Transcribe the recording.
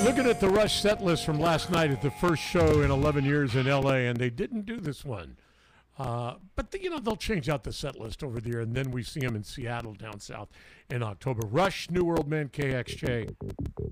Looking at the Rush set list from last night at the first show in 11 years in L.A., and they didn't do this one. But, they'll change out the set list over there, and then we see them in Seattle down south in October. Rush, New World Man, KXJ.